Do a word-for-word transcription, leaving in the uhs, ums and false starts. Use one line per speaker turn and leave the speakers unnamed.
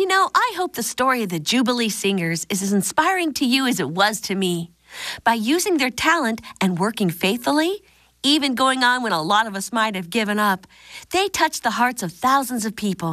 You know, I hope the story of the Jubilee Singers is as inspiring to you as it was to me. By using their talent and working faithfully, even going on when a lot of us might have given up, they touched the hearts of thousands of people.